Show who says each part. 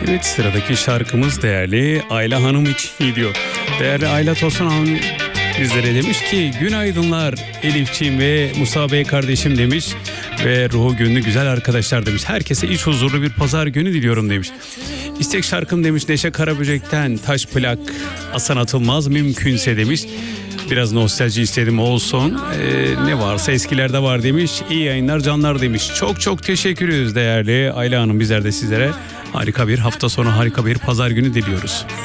Speaker 1: Evet, sıradaki şarkımız değerli Ayla Hanım için gidiyor. Değerli Ayla Tosun Hanım bizlere demiş ki günaydınlar Elifçiğim ve Musa Bey kardeşim demiş. Ve ruhu gönlü güzel arkadaşlar demiş. Herkese iç huzurlu bir pazar günü diliyorum demiş. İstek şarkım demiş Neşe Karaböcek'ten Taş Plak Hasan Atılmaz mümkünse demiş. Biraz nostalji istedim olsun. Ne varsa eskilerde var demiş. İyi yayınlar canlar demiş. Çok çok teşekkür ederiz değerli Ayla Hanım. Bizler de sizlere harika bir hafta sonu, harika bir pazar günü diliyoruz.